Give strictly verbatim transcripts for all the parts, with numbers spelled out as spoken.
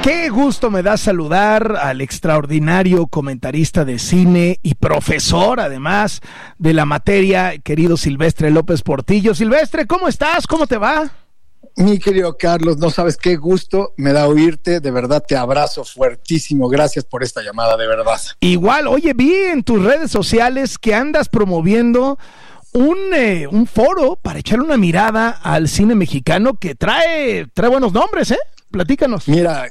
Qué gusto me da saludar al extraordinario comentarista de cine y profesor, además, de la materia, querido Silvestre López Portillo. Silvestre, ¿cómo estás? ¿Cómo te va? Mi querido Carlos, no sabes qué gusto me da oírte, de verdad te abrazo fuertísimo, gracias por esta llamada, de verdad. Igual, oye, vi en tus redes sociales que andas promoviendo un, eh, un foro para echarle una mirada al cine mexicano que trae, trae buenos nombres, ¿eh? Platícanos. Mira,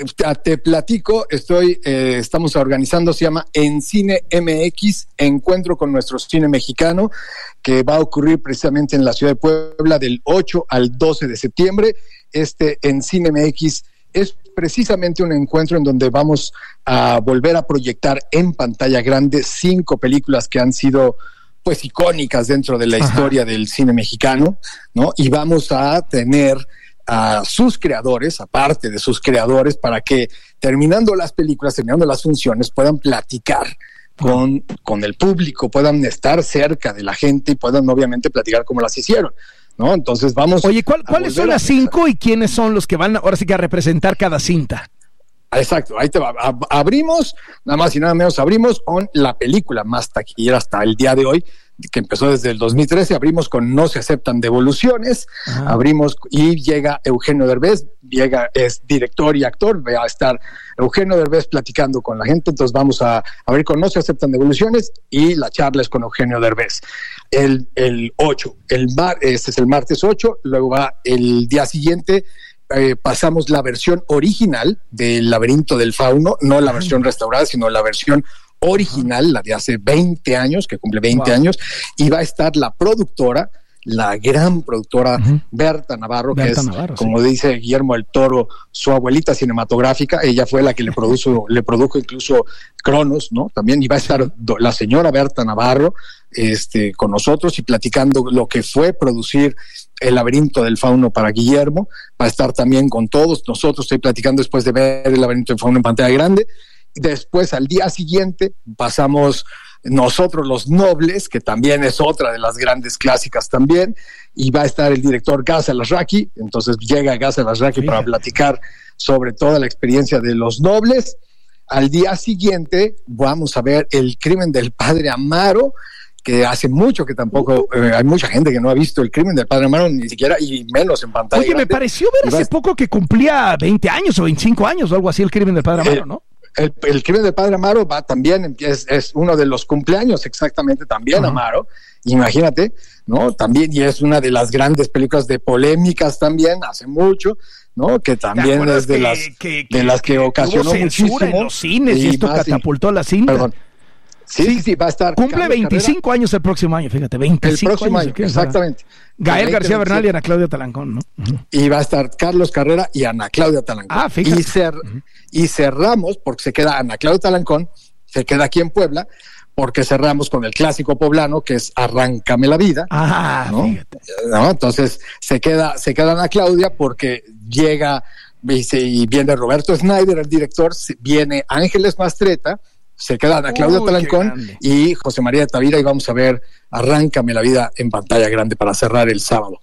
te platico, estoy, eh, estamos organizando, se llama En Cine M X, Encuentro con nuestro cine mexicano, que va a ocurrir precisamente en la ciudad de Puebla del ocho al doce de septiembre. Este En Cine M X es precisamente un encuentro en donde vamos a volver a proyectar en pantalla grande cinco películas que han sido pues icónicas dentro de la Ajá. historia del cine mexicano, ¿no? Y vamos a tener a sus creadores, aparte de sus creadores, para que terminando las películas, terminando las funciones, puedan platicar con, con el público, puedan estar cerca de la gente y puedan obviamente platicar cómo las hicieron, ¿no? Entonces vamos. Oye, ¿cuál, ¿cuáles son las cinco y quiénes son los que van ahora sí que a representar cada cinta? Exacto, ahí te va. Abrimos, nada más y nada menos, abrimos con la película más taquillera hasta el día de hoy, que empezó desde el dos mil trece, abrimos con No se aceptan devoluciones, Ajá. abrimos y llega Eugenio Derbez, llega, es director y actor, va a estar Eugenio Derbez platicando con la gente, entonces vamos a abrir con No se aceptan devoluciones y la charla es con Eugenio Derbez. El, el ocho, el mar, este es el martes ocho, luego va el día siguiente, Eh, pasamos la versión original del Laberinto del Fauno, no la versión restaurada, sino la versión original, la de hace veinte años, que cumple veinte wow. años, y va a estar la productora, la gran productora uh-huh. Berta Navarro, Berta que es, Navarro, como sí. dice Guillermo del Toro, su abuelita cinematográfica. Ella fue la que le produjo, le produjo incluso Cronos, ¿no? También, y va a estar do, la señora Berta Navarro este, con nosotros y platicando lo que fue producir El Laberinto del Fauno para Guillermo. Va a estar también con todos nosotros, estoy platicando después de ver El Laberinto del Fauno en pantalla grande. Después, al día siguiente, pasamos Nosotros los Nobles, que también es otra de las grandes clásicas también, y va a estar el director Gaz Alasraqui. Entonces llega Gaz Alasraqui sí. para platicar sobre toda la experiencia de Los Nobles. Al día siguiente vamos a ver El Crimen del Padre Amaro, que hace mucho que tampoco, eh, hay mucha gente que no ha visto El Crimen del Padre Amaro, ni siquiera, y menos en pantalla Oye, grande. Me pareció ver hace poco que cumplía veinte años o veinticinco años o algo así El Crimen del Padre Amaro, eh, ¿no? El, el Crimen del Padre Amaro va también, es, es uno de los cumpleaños exactamente también, uh-huh. Amaro, imagínate, ¿no? También, y es una de las grandes películas de polémicas también, hace mucho, ¿no? Que también es de, que, las, que, que, de las que, que ocasionó muchísimo. En los cines y, y esto catapultó y, la cinta. Perdón. Sí, sí, sí, va a estar. Cumple Carlos veinticinco Carrera. Años el próximo año, fíjate, veinticinco el próximo años. año, exactamente. Gael García Bernal y Ana Claudia Talancón, ¿no? Uh-huh. Y va a estar Carlos Carrera y Ana Claudia Talancón. Ah, fíjate. Y, cer- uh-huh. y cerramos, porque se queda Ana Claudia Talancón, se queda aquí en Puebla, porque cerramos con el clásico poblano, que es Arráncame la vida. Ah, ¿no? fíjate. ¿No? Entonces se queda, se queda Ana Claudia porque llega y, se, y viene Roberto Schneider, el director, viene Ángeles Mastreta, se queda Ana Claudia Uy, Talancón y José María de Tavira, y vamos a ver Arráncame la vida en pantalla grande para cerrar el sábado.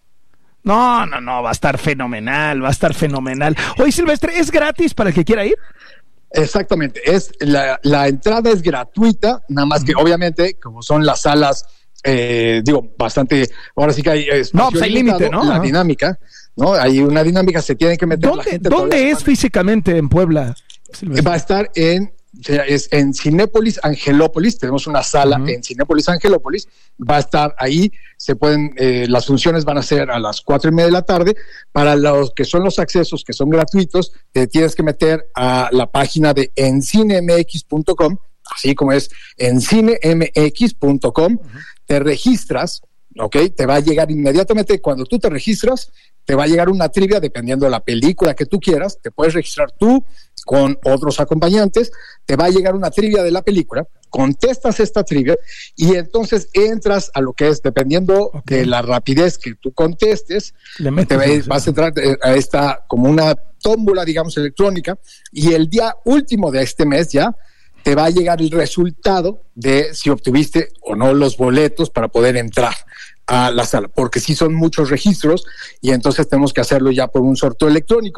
No, no, no, va a estar fenomenal, va a estar fenomenal. Oye, Silvestre, ¿es gratis para el que quiera ir? Exactamente, es la, la entrada es gratuita, nada más uh-huh. que obviamente, como son las salas, eh, digo, bastante, ahora sí que hay espacio no, pues hay límite, ¿no? La uh-huh. dinámica, ¿no? Hay una dinámica, se tiene que meter ¿Dónde, la gente. ¿Dónde es físicamente en Puebla, Silvestre? Va a estar en... es en Cinépolis Angelópolis, tenemos una sala uh-huh. en Cinépolis Angelópolis, va a estar ahí, se pueden, eh, las funciones van a ser a las cuatro y media de la tarde. Para los que son los accesos, que son gratuitos, te tienes que meter a la página de en cine m x punto com, así como es en cine m x punto com, uh-huh. te registras, ok, te va a llegar inmediatamente, cuando tú te registras, te va a llegar una trivia dependiendo de la película que tú quieras, te puedes registrar tú con otros acompañantes, te va a llegar una trivia de la película, contestas esta trivia y entonces entras a lo que es, dependiendo okay. de la rapidez que tú contestes, te va, vas a entrar a esta como una tómbola, digamos, electrónica, y el día último de este mes ya te va a llegar el resultado de si obtuviste o no los boletos para poder entrar a la sala, porque sí son muchos registros y entonces tenemos que hacerlo ya por un sorteo electrónico.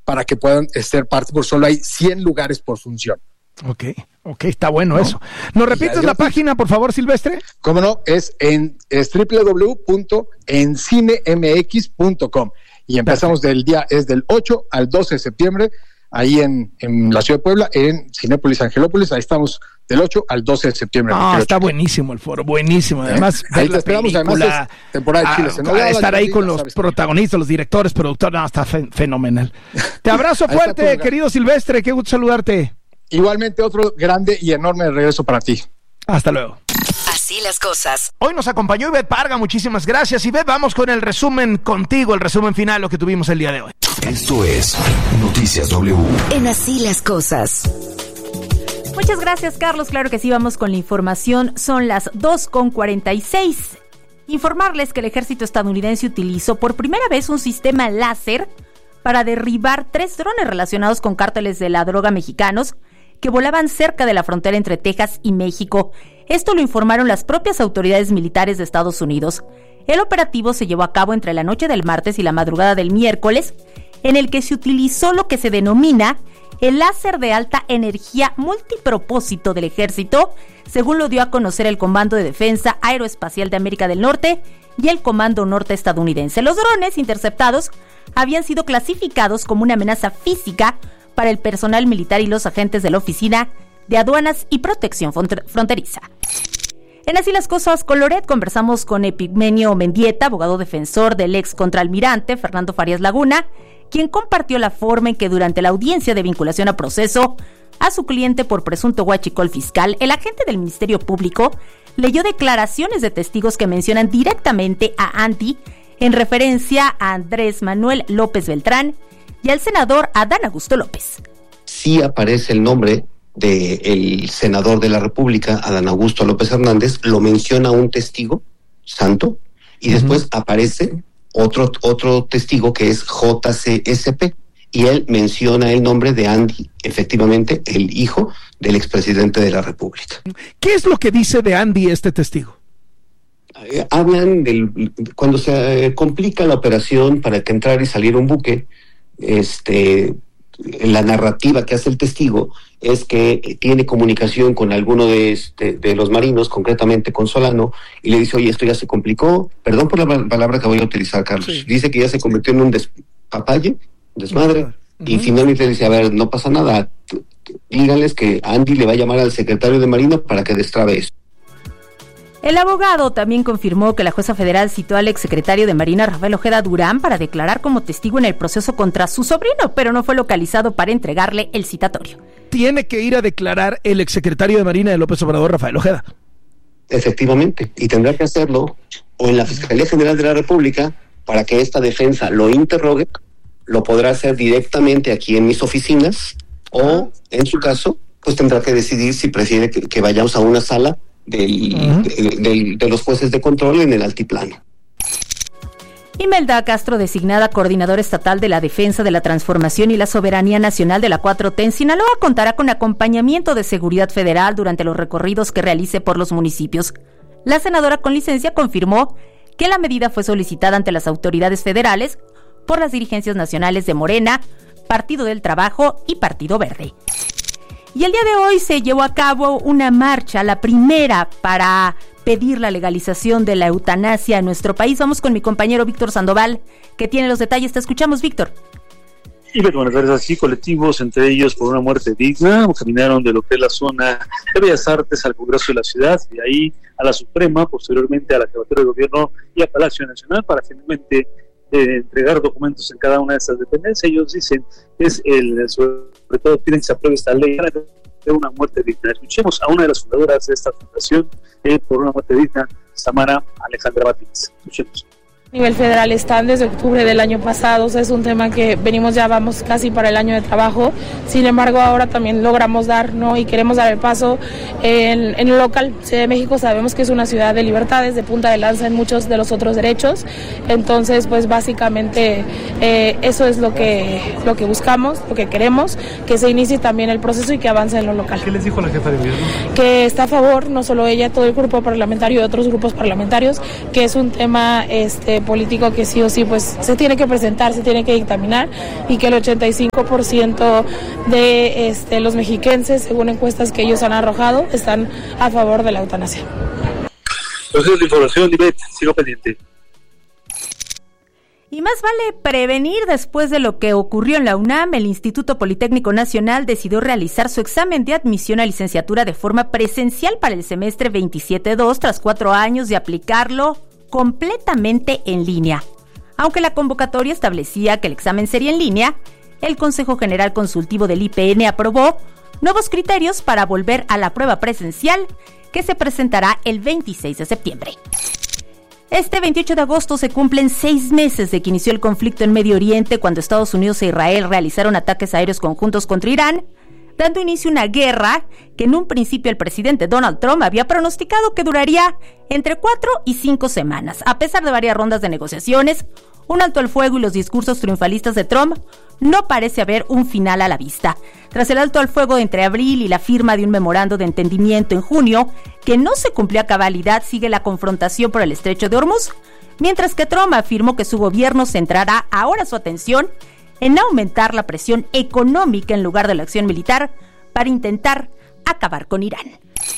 para que puedan ser parte, porque solo hay cien lugares por función. Ok, ok, está bueno, ¿no? Eso. ¿Nos repites la página, por favor, Silvestre? Cómo no, es en es doble u doble u doble u punto encine m x punto com y empezamos Perfecto. del día, es del ocho al doce de septiembre, ahí en, en la ciudad de Puebla, en Cinépolis Angelópolis, ahí estamos del ocho al doce de septiembre. Ah, está buenísimo el foro, buenísimo. Además, ¿Eh? Ahí te esperamos, además es temporada de Chile. Ah, estar ahí con los protagonistas, los directores, productores, no, está fe- fenomenal. Te abrazo fuerte, querido Silvestre, qué gusto saludarte. Igualmente otro grande y enorme regreso para ti. Hasta luego. Así las cosas. Hoy nos acompañó Ivette Parga, muchísimas gracias. Ivette, vamos con el resumen contigo, el resumen final, lo que tuvimos el día de hoy. Esto es Noticias W. En Así las cosas. Muchas gracias, Carlos. Claro que sí, vamos con la información. Son las dos con cuarenta y seis. Informarles que el ejército estadounidense utilizó por primera vez un sistema láser para derribar tres drones relacionados con cárteles de la droga mexicanos que volaban cerca de la frontera entre Texas y México. Esto lo informaron las propias autoridades militares de Estados Unidos. El operativo se llevó a cabo entre la noche del martes y la madrugada del miércoles, en el que se utilizó lo que se denomina el láser de alta energía multipropósito del ejército, según lo dio a conocer el Comando de Defensa Aeroespacial de América del Norte y el Comando Norte estadounidense. Los drones interceptados habían sido clasificados como una amenaza física para el personal militar y los agentes de la Oficina de Aduanas y Protección Fronteriza. En Así las cosas, con Loret conversamos con Epigmenio Mendieta, abogado defensor del ex contraalmirante Fernando Farías Laguna, quien compartió la forma en que durante la audiencia de vinculación a proceso a su cliente por presunto huachicol fiscal, el agente del Ministerio Público leyó declaraciones de testigos que mencionan directamente a Andy en referencia a Andrés Manuel López Beltrán y al senador Adán Augusto López. Sí aparece el nombre del senador de la República, Adán Augusto López Hernández, lo menciona un testigo santo, y uh-huh. después aparece otro, otro testigo que es J C S P, y él menciona el nombre de Andy, efectivamente, el hijo del expresidente de la República. ¿Qué es lo que dice de Andy este testigo? Eh, hablan del cuando se eh, complica la operación para que entrar y salir un buque, este, la narrativa que hace el testigo es que tiene comunicación con alguno de, este, de los marinos, concretamente con Solano, y le dice, oye, esto ya se complicó, perdón por la palabra que voy a utilizar, Carlos, sí. Dice que ya se convirtió en un despapalle, desmadre, uh-huh. y finalmente dice, a ver, no pasa nada, díganles que Andy le va a llamar al secretario de Marina para que destrabe eso. El abogado también confirmó que la jueza federal citó al exsecretario de Marina, Rafael Ojeda Durán, para declarar como testigo en el proceso contra su sobrino, pero no fue localizado para entregarle el citatorio. Tiene que ir a declarar el exsecretario de Marina de López Obrador, Rafael Ojeda. Efectivamente, y tendrá que hacerlo o en la Fiscalía General de la República para que esta defensa lo interrogue, lo podrá hacer directamente aquí en mis oficinas, o en su caso, pues tendrá que decidir si prefiere que, que vayamos a una sala Del, uh-huh. de, de, de los jueces de control en el altiplano. Imelda Castro, designada coordinadora estatal de la defensa de la transformación y la soberanía nacional de la cuatro T en Sinaloa, contará con acompañamiento de seguridad federal durante los recorridos que realice por los municipios. La senadora con licencia confirmó que la medida fue solicitada ante las autoridades federales por las dirigencias nacionales de Morena, Partido del Trabajo y Partido Verde. Y el día de hoy se llevó a cabo una marcha, la primera para pedir la legalización de la eutanasia en nuestro país. Vamos con mi compañero Víctor Sandoval, que tiene los detalles. Te escuchamos, Víctor. Y buenas tardes, así colectivos, entre ellos por una muerte digna, caminaron de lo que es la zona de Bellas Artes al Congreso de la Ciudad, de ahí a la Suprema, posteriormente a la Jefatura de Gobierno y a Palacio Nacional, para finalmente eh, entregar documentos en cada una de estas dependencias. Ellos dicen que es el... sobre todo piden que se apruebe esta ley de una muerte digna. Escuchemos a una de las fundadoras de esta fundación eh, por una muerte digna, Samara Alejandra Batís. Escuchemos. A nivel federal están desde octubre del año pasado, o sea, es un tema que venimos, ya vamos casi para el año de trabajo. Sin embargo, ahora también logramos dar, ¿no? Y queremos dar el paso en, en lo local. Ciudad de México sabemos que es una ciudad de libertades, de punta de lanza en muchos de los otros derechos. Entonces, pues básicamente eh, eso es lo que, lo que buscamos, lo que queremos, que se inicie también el proceso y que avance en lo local. ¿Qué les dijo la jefa de gobierno? Que está a favor, no solo ella, todo el grupo parlamentario y otros grupos parlamentarios, que es un tema este político que sí o sí pues se tiene que presentar, se tiene que dictaminar, y que el ochenta y cinco por ciento de este, los mexiquenses, según encuestas que ellos han arrojado, están a favor de la eutanasia. Entonces la información, Ivette, sigo pendiente. Y más vale prevenir. Después de lo que ocurrió en la UNAM, el Instituto Politécnico Nacional decidió realizar su examen de admisión a licenciatura de forma presencial para el semestre veintisiete dos, tras cuatro años de aplicarlo completamente en línea. Aunque la convocatoria establecía que el examen sería en línea, el Consejo General Consultivo del I P N aprobó nuevos criterios para volver a la prueba presencial, que se presentará el veintiséis de septiembre. Este veintiocho de agosto se cumplen seis meses de que inició el conflicto en Medio Oriente, cuando Estados Unidos e Israel realizaron ataques aéreos conjuntos contra Irán, dando inicio a una guerra que en un principio el presidente Donald Trump había pronosticado que duraría entre cuatro y cinco semanas. A pesar de varias rondas de negociaciones, un alto al fuego y los discursos triunfalistas de Trump, no parece haber un final a la vista. Tras el alto al fuego entre abril y la firma de un memorando de entendimiento en junio, que no se cumplió a cabalidad, sigue la confrontación por el estrecho de Hormuz, mientras que Trump afirmó que su gobierno centrará ahora su atención en aumentar la presión económica en lugar de la acción militar para intentar acabar con Irán.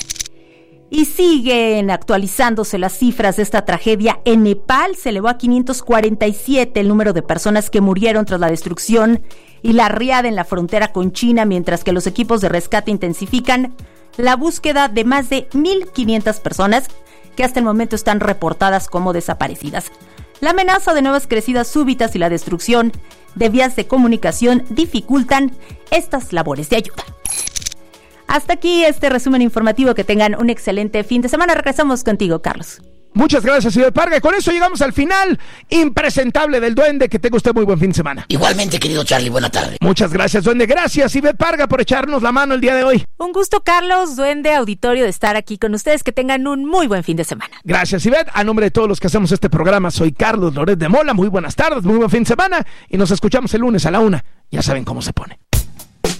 Y siguen actualizándose las cifras de esta tragedia. En Nepal se elevó a quinientos cuarenta y siete el número de personas que murieron tras la destrucción y la riada en la frontera con China, mientras que los equipos de rescate intensifican la búsqueda de más de mil quinientas personas que hasta el momento están reportadas como desaparecidas. La amenaza de nuevas crecidas súbitas y la destrucción de vías de comunicación dificultan estas labores de ayuda. Hasta aquí este resumen informativo. Que tengan un excelente fin de semana. Regresamos contigo, Carlos. Muchas gracias, Ivette Parga. Y con eso llegamos al final impresentable del Duende. Que tenga usted muy buen fin de semana. Igualmente, querido Charlie, buena tarde. Muchas gracias, Duende. Gracias, Ivette Parga, por echarnos la mano el día de hoy. Un gusto, Carlos, Duende, auditorio, de estar aquí con ustedes. Que tengan un muy buen fin de semana. Gracias, Ivette. A nombre de todos los que hacemos este programa, soy Carlos Loret de Mola. Muy buenas tardes, muy buen fin de semana. Y nos escuchamos el lunes a la una. Ya saben cómo se pone.